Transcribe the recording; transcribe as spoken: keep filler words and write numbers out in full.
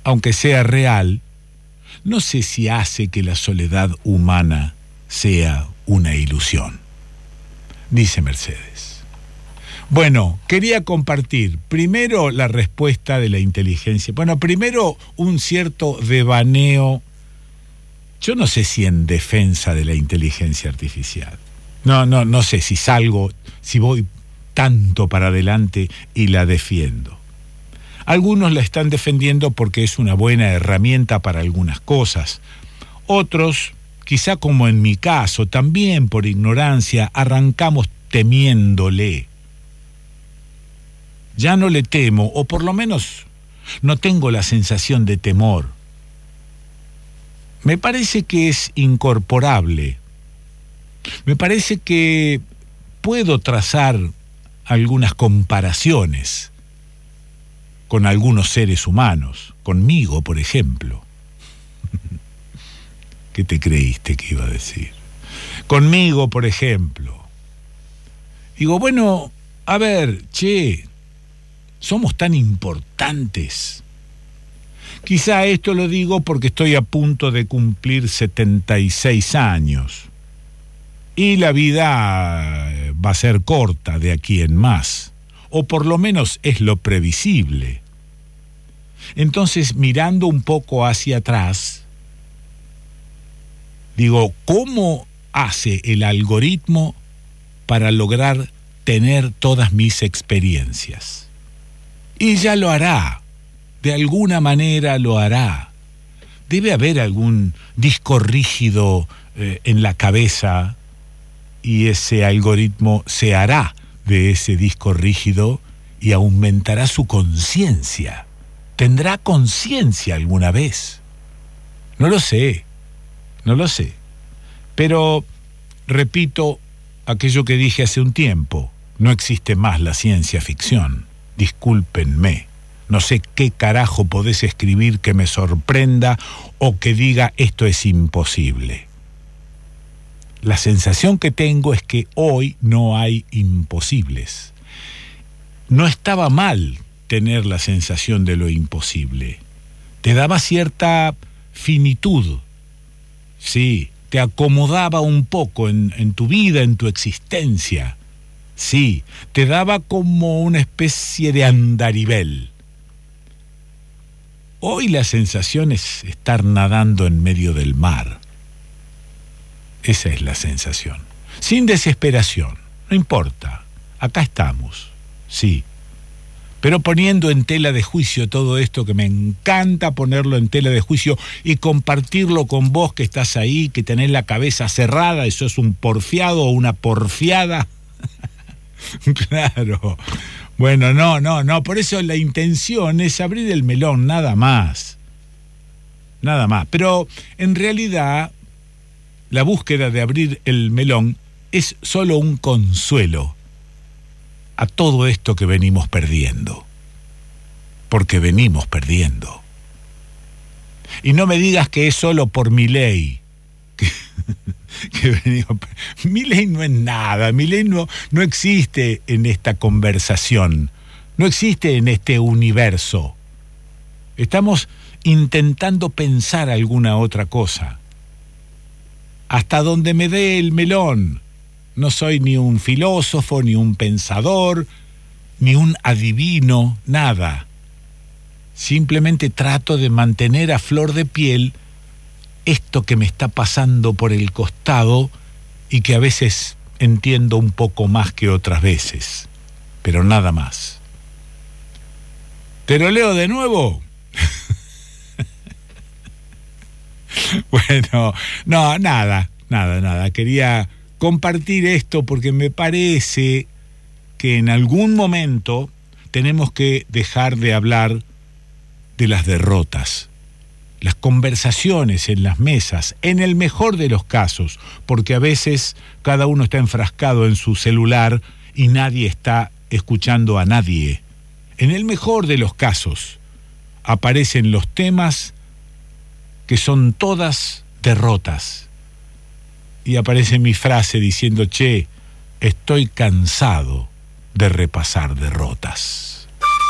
aunque sea real, no sé si hace que la soledad humana sea una ilusión. Dice Mercedes. Bueno, quería compartir primero la respuesta de la inteligencia. Bueno, primero un cierto devaneo, yo no sé si en defensa de la inteligencia artificial. No, no, no sé si salgo, si voy tanto para adelante y la defiendo. Algunos la están defendiendo porque es una buena herramienta para algunas cosas. Otros, quizá como en mi caso, también por ignorancia, arrancamos temiéndole. Ya no le temo, o por lo menos no tengo la sensación de temor. Me parece que es incorporable. Me parece que puedo trazar algunas comparaciones con algunos seres humanos, conmigo, por ejemplo. ¿Qué te creíste que iba a decir? Conmigo, por ejemplo. Digo, bueno, a ver, che, somos tan importantes. Quizá esto lo digo porque estoy a punto de cumplir setenta y seis años. Y la vida va a ser corta de aquí en más. O por lo menos es lo previsible. Entonces, mirando un poco hacia atrás, digo, ¿cómo hace el algoritmo para lograr tener todas mis experiencias? Y ya lo hará, de alguna manera lo hará. Debe haber algún disco rígido eh, en la cabeza y ese algoritmo se hará de ese disco rígido y aumentará su conciencia. ¿Tendrá conciencia alguna vez? No lo sé, no lo sé. Pero, repito aquello que dije hace un tiempo, no existe más la ciencia ficción. Discúlpenme, no sé qué carajo podés escribir que me sorprenda o que diga esto es imposible. La sensación que tengo es que hoy no hay imposibles. No estaba mal tener la sensación de lo imposible. Te daba cierta finitud. Sí, te acomodaba un poco en, en tu vida, en tu existencia. Sí, te daba como una especie de andarivel. Hoy la sensación es estar nadando en medio del mar. Esa es la sensación. Sin desesperación, no importa. Acá estamos, sí. Pero poniendo en tela de juicio todo esto que me encanta ponerlo en tela de juicio y compartirlo con vos que estás ahí, que tenés la cabeza cerrada, eso es un porfiado o una porfiada. Claro. Bueno, no, no, no. Por eso la intención es abrir el melón, nada más. Nada más. Pero en realidad la búsqueda de abrir el melón es solo un consuelo a todo esto que venimos perdiendo. Porque venimos perdiendo. Y no me digas que es solo por Milei. Que, que venimos, Milei no es nada. Milei no, no existe en esta conversación. No existe en este universo. Estamos intentando pensar alguna otra cosa. Hasta donde me dé el melón. No soy ni un filósofo, ni un pensador, ni un adivino, nada. Simplemente trato de mantener a flor de piel esto que me está pasando por el costado y que a veces entiendo un poco más que otras veces, pero nada más. ¿Te lo leo de nuevo? Bueno, no, nada, nada, nada. Quería compartir esto porque me parece que en algún momento tenemos que dejar de hablar de las derrotas, las conversaciones en las mesas, en el mejor de los casos, porque a veces cada uno está enfrascado en su celular y nadie está escuchando a nadie. En el mejor de los casos aparecen los temas que son todas derrotas. Y aparece mi frase diciendo, che, estoy cansado de repasar derrotas.